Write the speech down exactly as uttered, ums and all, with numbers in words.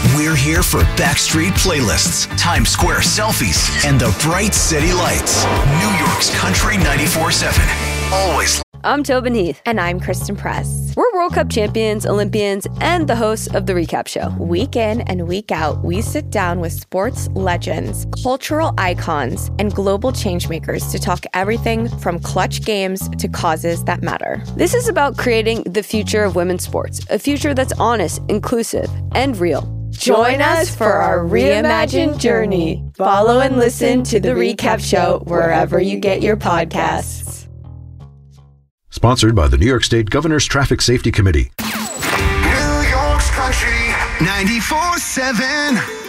We're here for backstreet playlists, Times Square selfies, and the bright city lights. New York's Country ninety-four seven. Always. I'm Tobin Heath. And I'm Kristen Press. We're World Cup champions, Olympians, and the hosts of The Recap Show. Week in and week out, we sit down with sports legends, cultural icons, and global changemakers to talk everything from clutch games to causes that matter. This is about creating the future of women's sports, a future that's honest, inclusive, and real. Join us for our reimagined journey. Follow and listen to The Recap Show wherever you get your podcasts. Sponsored by the New York State Governor's Traffic Safety Committee. New York's Country ninety-four seven.